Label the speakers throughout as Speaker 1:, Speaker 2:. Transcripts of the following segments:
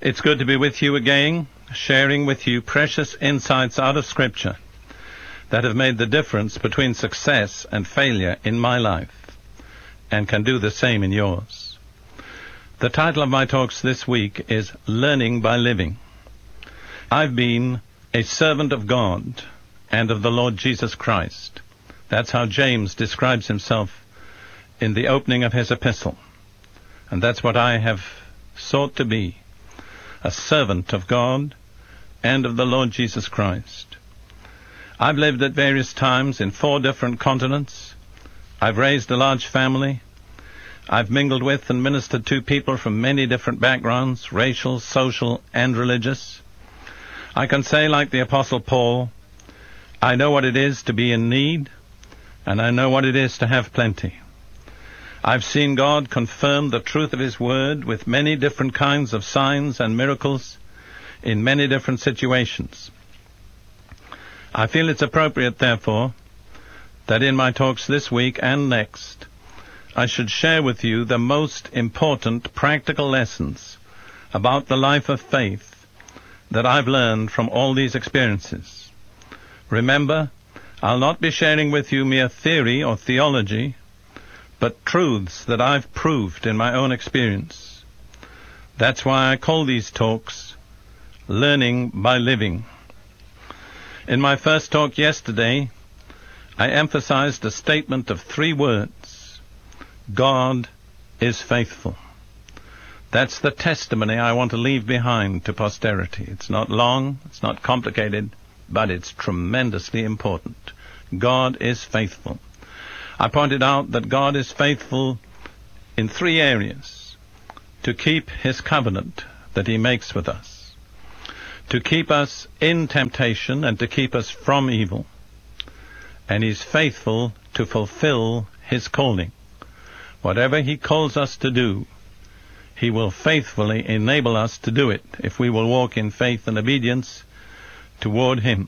Speaker 1: It's good to be with you again, sharing with you precious insights out of Scripture that have made the difference between success and failure in my life and can do the same in yours. The title of my talks this week is Learning by Living. I've been a servant of God and of the Lord Jesus Christ. That's how James describes himself in the opening of his epistle. And that's what I have sought to be, a servant of God and of the Lord Jesus Christ. I've lived at various times in 4 different continents. I've raised a large family. I've mingled with and ministered to people from many different backgrounds, racial, social, and religious. I can say, like the Apostle Paul, I know what it is to be in need, and I know what it is to have plenty. I've seen God confirm the truth of His Word with many different kinds of signs and miracles in many different situations. I feel it's appropriate, therefore, that in my talks this week and next, I should share with you the most important practical lessons about the life of faith that I've learned from all these experiences. Remember, I'll not be sharing with you mere theory or theology, but truths that I've proved in my own experience. That's why I call these talks Learning by Living. In my first talk yesterday, I emphasized a statement of 3 words. God is faithful. That's the testimony I want to leave behind to posterity. It's not long, it's not complicated, but it's tremendously important. God is faithful. I pointed out that God is faithful in 3 areas: to keep His covenant that He makes with us, to keep us in temptation and to keep us from evil, and He's faithful to fulfill His calling. Whatever He calls us to do, He will faithfully enable us to do it if we will walk in faith and obedience toward Him.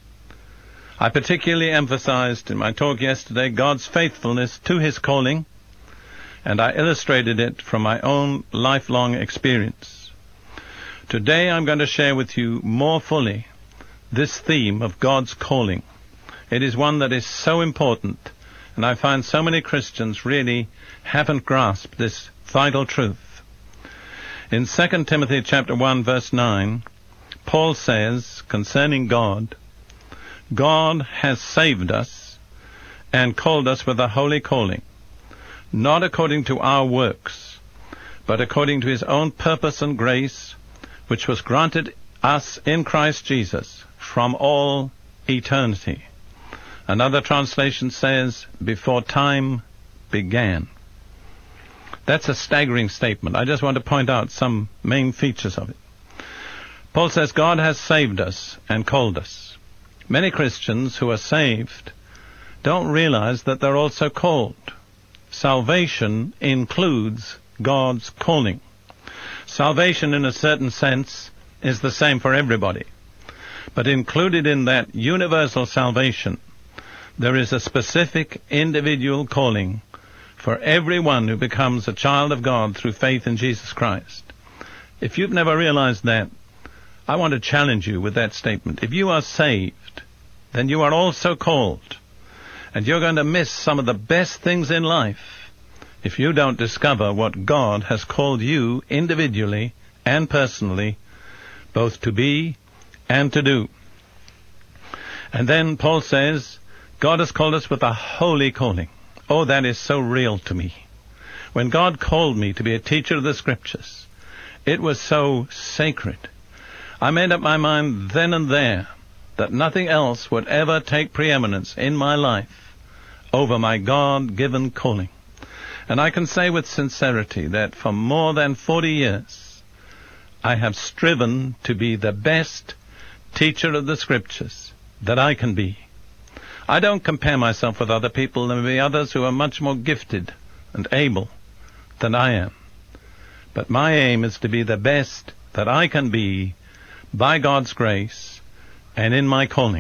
Speaker 1: I particularly emphasized in my talk yesterday God's faithfulness to His calling, and I illustrated it from my own lifelong experience. Today I'm going to share with you more fully this theme of God's calling. It is one that is so important, and I find so many Christians really haven't grasped this vital truth. In 2 Timothy chapter 1 verse 9, Paul says concerning God, God has saved us and called us with a holy calling, not according to our works, but according to His own purpose and grace, which was granted us in Christ Jesus from all eternity. Another translation says, before time began. That's a staggering statement. I just want to point out some main features of it. Paul says God has saved us and called us. Many Christians who are saved don't realize that they're also called. Salvation includes God's calling. Salvation, in a certain sense, is the same for everybody. But included in that universal salvation, there is a specific individual calling for everyone who becomes a child of God through faith in Jesus Christ. If you've never realized that, I want to challenge you with that statement. If you are saved, then you are also called. And you're going to miss some of the best things in life if you don't discover what God has called you individually and personally, both to be and to do. And then Paul says, God has called us with a holy calling. Oh, that is so real to me. When God called me to be a teacher of the Scriptures, it was so sacred. I made up my mind then and there that nothing else would ever take preeminence in my life over my God-given calling. And I can say with sincerity that for more than 40 years, I have striven to be the best teacher of the Scriptures that I can be. I don't compare myself with other people. There may be others who are much more gifted and able than I am. But my aim is to be the best that I can be by God's grace and in my calling.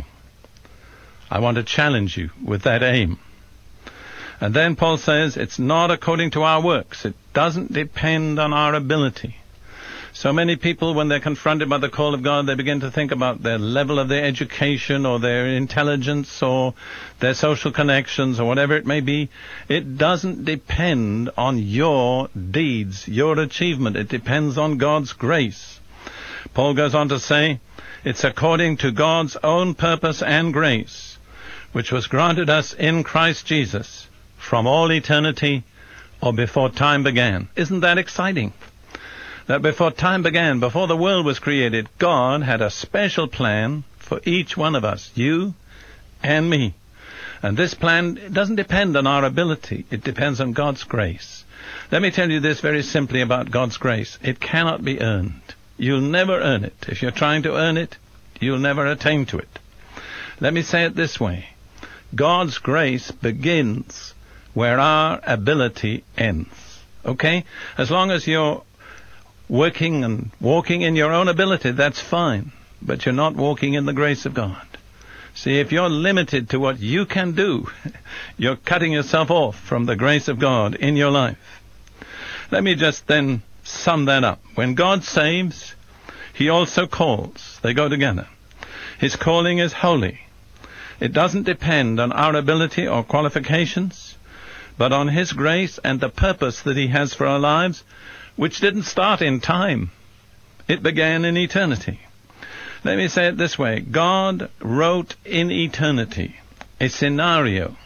Speaker 1: I want to challenge you with that aim. And then Paul says it's not according to our works. It doesn't depend on our ability. So many people, when they're confronted by the call of God, they begin to think about their level of their education or their intelligence or their social connections or whatever it may be. It doesn't depend on your deeds, your achievement. It depends on God's grace. Paul goes on to say, it's according to God's own purpose and grace, which was granted us in Christ Jesus from all eternity or before time began. Isn't that exciting? That before time began, before the world was created, God had a special plan for each one of us, you and me. And this plan doesn't depend on our ability. It depends on God's grace. Let me tell you this very simply about God's grace. It cannot be earned. You'll never earn it. If you're trying to earn it, you'll never attain to it. Let me say it this way. God's grace begins where our ability ends. Okay? As long as you're working and walking in your own ability, that's fine. But you're not walking in the grace of God. See, if you're limited to what you can do, you're cutting yourself off from the grace of God in your life. Let me just then sum that up. When God saves, He also calls. They go together. His calling is holy. It doesn't depend on our ability or qualifications, but on His grace and the purpose that He has for our lives, which didn't start in time. It began in eternity. Let me say it this way. God wrote in eternity a scenario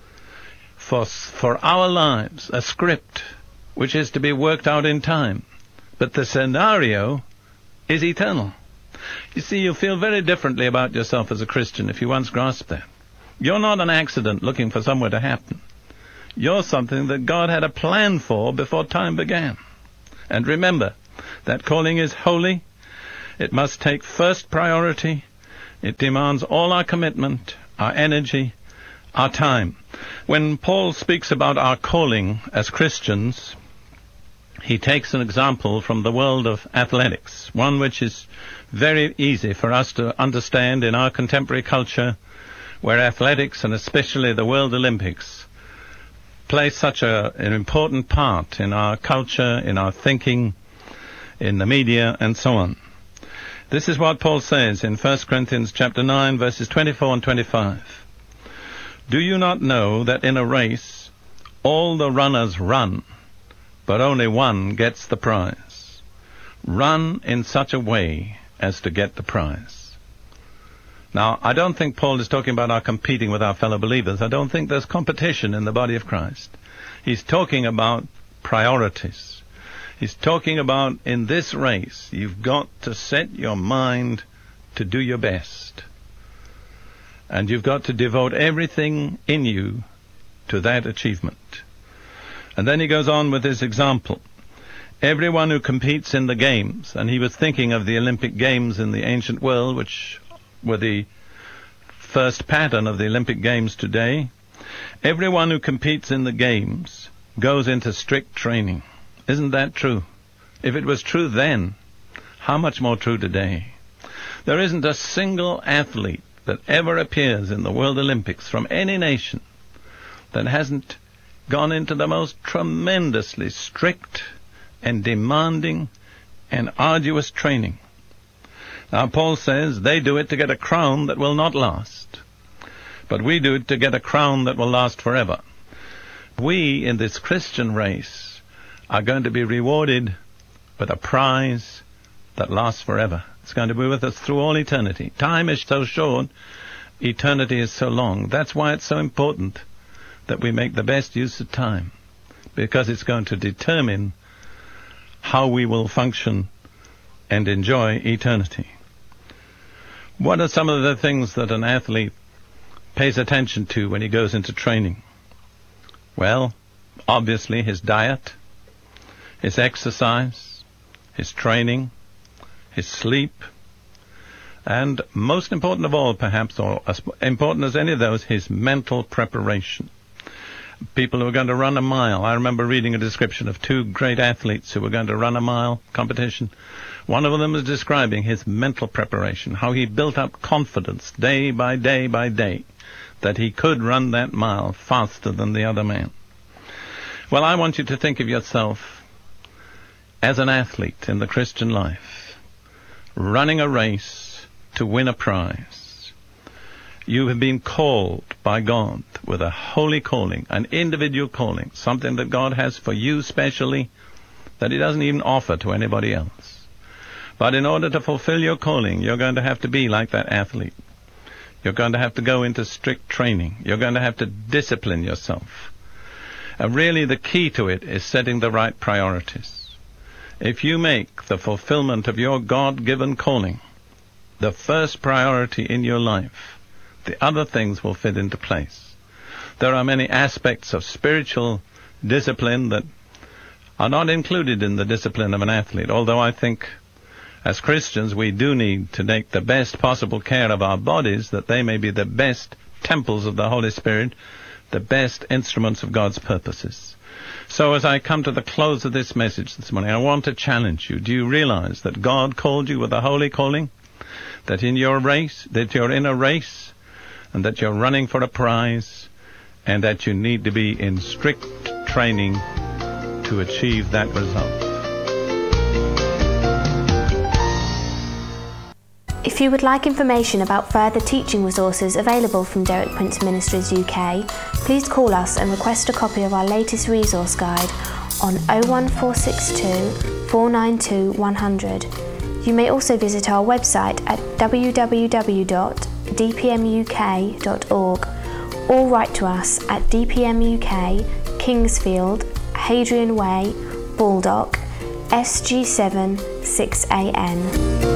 Speaker 1: for our lives, a script which is to be worked out in time. But the scenario is eternal. You see, you feel very differently about yourself as a Christian if you once grasp that. You're not an accident looking for somewhere to happen. You're something that God had a plan for before time began. And remember, that calling is holy. It must take first priority. It demands all our commitment, our energy, our time. When Paul speaks about our calling as Christians, he takes an example from the world of athletics, one which is very easy for us to understand in our contemporary culture, where athletics, and especially the World Olympics, play such an important part in our culture, in our thinking, in the media, and so on. This is what Paul says in 1 Corinthians chapter 9, verses 24 and 25. Do you not know that in a race all the runners run, but only one gets the prize? Run in such a way as to get the prize. Now, I don't think Paul is talking about our competing with our fellow believers. I don't think there's competition in the body of Christ. He's talking about priorities. He's talking about, in this race, you've got to set your mind to do your best. And you've got to devote everything in you to that achievement. And then he goes on with this example. Everyone who competes in the games, and he was thinking of the Olympic Games in the ancient world, which were the first pattern of the Olympic Games today. Everyone who competes in the games goes into strict training. Isn't that true? If it was true then, how much more true today? There isn't a single athlete that ever appears in the World Olympics from any nation that hasn't gone into the most tremendously strict and demanding and arduous training. Now, Paul says they do it to get a crown that will not last. But we do it to get a crown that will last forever. We, in this Christian race, are going to be rewarded with a prize that lasts forever. It's going to be with us through all eternity. Time is so short, eternity is so long. That's why it's so important that we make the best use of time, because it's going to determine how we will function and enjoy eternity. What are some of the things that an athlete pays attention to when he goes into training? Well, obviously his diet, his exercise, his training, his sleep, and most important of all, perhaps, or as important as any of those, his mental preparation. People who are going to run a mile. I remember reading a description of two great athletes who were going to run a mile competition. One of them was describing his mental preparation, how he built up confidence day by day by day that he could run that mile faster than the other man. Well, I want you to think of yourself as an athlete in the Christian life, running a race to win a prize. You have been called by God with a holy calling, an individual calling, something that God has for you specially that He doesn't even offer to anybody else. But in order to fulfill your calling, you're going to have to be like that athlete. You're going to have to go into strict training. You're going to have to discipline yourself. And really the key to it is setting the right priorities. If you make the fulfillment of your God-given calling the first priority in your life, the other things will fit into place. There are many aspects of spiritual discipline that are not included in the discipline of an athlete, although I think as Christians we do need to take the best possible care of our bodies, that they may be the best temples of the Holy Spirit, the best instruments of God's purposes. So as I come to the close of this message this morning, I want to challenge you. Do you realize that God called you with a holy calling? That in your race, that you're in a race, and that you're running for a prize, and that you need to be in strict training to achieve that result.
Speaker 2: If you would like information about further teaching resources available from Derek Prince Ministries UK, please call us and request a copy of our latest resource guide on 01462 492 100. You may also visit our website at www.dpmuk.org or write to us at DPM UK, Kingsfield, Hadrian Way, Baldock, SG7 6AN.